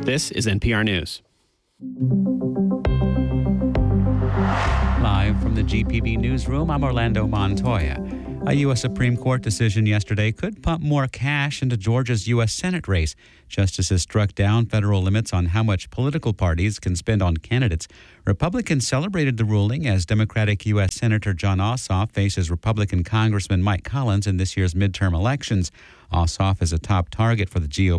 This is NPR News. Live from the GPB newsroom, I'm Orlando Montoya. A U.S. Supreme Court decision yesterday could pump more cash into Georgia's U.S. Senate race. Justices struck down federal limits on how much political parties can spend on candidates. Republicans celebrated the ruling as Democratic U.S. Senator Jon Ossoff faces Republican Congressman Mike Collins in this year's midterm elections. Ossoff is a top target for the GOP.